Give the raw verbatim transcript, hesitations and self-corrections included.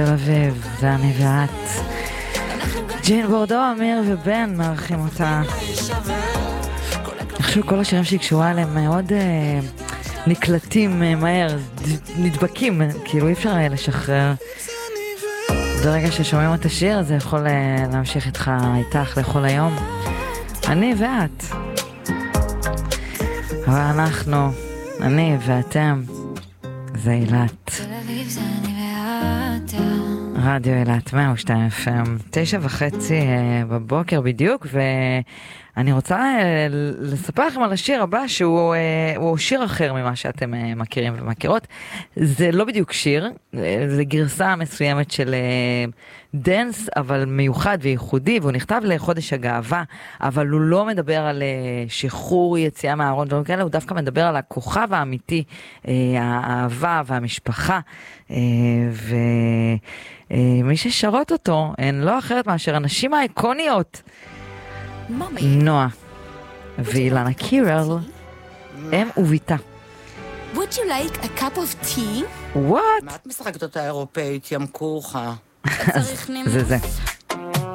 תל אביב, זה אני ואת. ג'ין בורדו, אמיר ובן מארחים אותה. איכשהו כל השירים שהקשורה אליהם מאוד אה, נקלטים אה, מהר, נדבקים, כאילו אי אפשר לשחרר. ברגע ששומעים את השיר זה יכול אה, להמשיך איתך, איתך לכל היום. אני ואת. אבל אנחנו, אני ואתם, זה אילת. רדיו אילת מאה ושתיים אף אם, תשע וחצי בבוקר בדיוק, ואני רוצה לספר לכם על השיר הבא שהוא הוא שיר אחר ממה שאתם מכירים ומכירות. זה לא בדיוק שיר, זה גרסה מסוימת של דנס, אבל מיוחד וייחודי, והוא נכתב לחודש הגאווה, אבל הוא לא מדבר על שחרור, יציאה מהארון, דברים כאלה, הוא דווקא מדבר על הכוכב האמיתי, האהבה והמשפחה, ומי ששרות אותו הן לא אחרת מאשר הנשים האיקוניות, נועה ואילנה קירל, אם וביתה. Would you like a cup of tea? What? מה את משחקת אותה אירופאית, ים כורחה? צריך נימוס. זה זה.